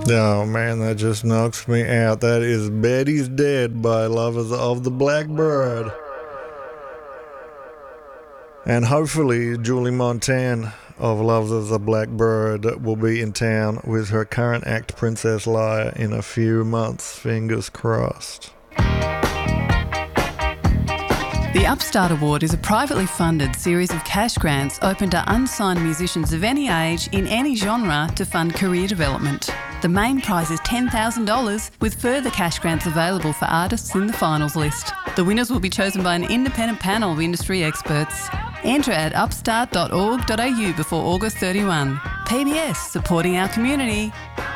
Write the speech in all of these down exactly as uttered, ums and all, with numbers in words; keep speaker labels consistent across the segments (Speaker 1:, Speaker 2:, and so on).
Speaker 1: Oh man, that just knocks me out. That is Betty's Dead by Lovers of the Blackbird. And hopefully Julie Montan of Lovers of the Blackbird will be in town with her current act Princess Leia in a few months. Fingers crossed.
Speaker 2: The Upstart Award is a privately funded series of cash grants open to unsigned musicians of any age in any genre to fund career development. The main prize is ten thousand dollars, with further cash grants available for artists in the finals list. The winners will be chosen by an independent panel of industry experts. Enter at upstart dot org dot a u before August thirty-first. P B S, supporting our community.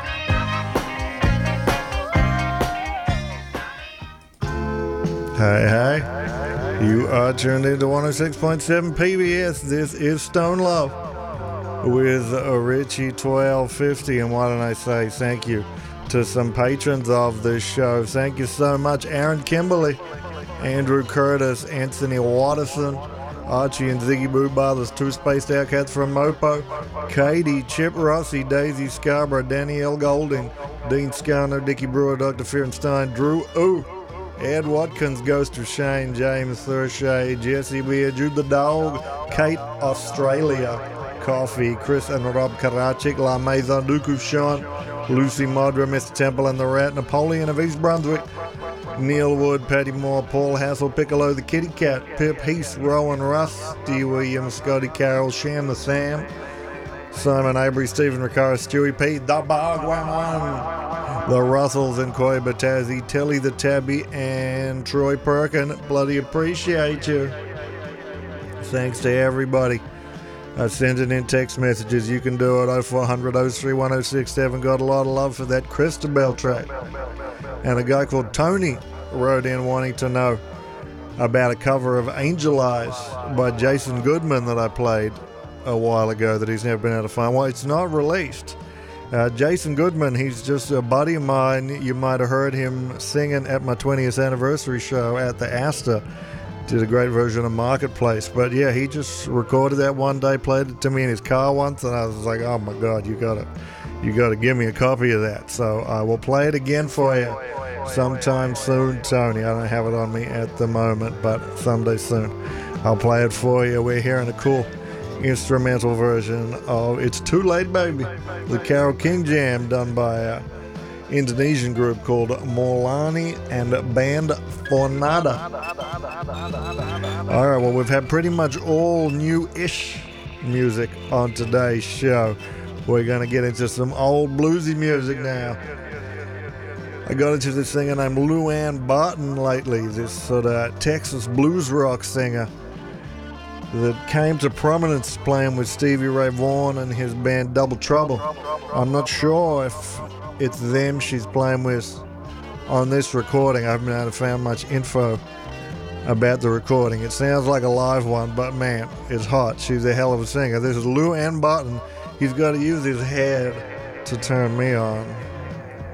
Speaker 1: Hey, hey. You are tuned into one oh six point seven P B S. This is Stone Love with Richie twelve fifty. And why don't I say thank you to some patrons of this show. Thank you so much, Aaron Kimberly, Andrew Curtis, Anthony Watterson, Archie and Ziggy Boo Brothers, two Spaced Out Cats from Mopo, Katie, Chip Rossi, Daisy Scarborough, Danielle Golding, Dean Scarner, Dickie Brewer, Doctor Fierenstein, Drew Ooh, Ed Watkins, Ghost of Shane, James Thurshay, Jesse Weir, Jude the Dog, Kate Australia, Coffee, Chris and Rob Karachik, La Maison Duku Sean, Lucy Modra, Mister Temple and the Rat, Napoleon of East Brunswick, Neil Wood, Patty Moore, Paul Hassel, Piccolo the Kitty Cat, Pip Heath, Rowan Rusty Williams, Scotty Carroll, Sham the Sam, Simon Avery, Stephen Riccara, Stewie P, The Bogwan, The Russells and Koi Batazzi, Telly the Tabby, and Troy Perkin. Bloody appreciate you. Thanks to everybody. I sent it in text messages. You can do it oh four hundred oh three one oh six seven. Got a lot of love for that Christabel track. And a guy called Tony wrote in wanting to know about a cover of Angel Eyes by Jason Goodman that I played a while ago that he's never been able to find. Well, it's not released. Uh, Jason Goodman, he's just a buddy of mine. You might have heard him singing at my twentieth anniversary show at the Astor. Did a great version of Marketplace. But yeah, he just recorded that one day, played it to me in his car once, and I was like, oh my God, you gotta, you gotta give me a copy of that. So I will play it again for you sometime soon, Tony. I don't have it on me at the moment, but someday soon I'll play it for you. We're hearing a cool instrumental version of It's Too Late Baby, the Carole King jam done by an Indonesian group called Molani and Band Fornada. Alright, well, we've had pretty much all new-ish music on today's show. We're going to get into some old bluesy music now. I got into this singer named Luann Barton lately, this sort of Texas blues rock singer that came to prominence playing with Stevie Ray Vaughan and his band Double Trouble. I'm not sure if it's them she's playing with on this recording. I haven't been able to find much info about the recording. It sounds like a live one, but man, it's hot. She's a hell of a singer. This is Luann Barton. He's got to use his head to turn me on.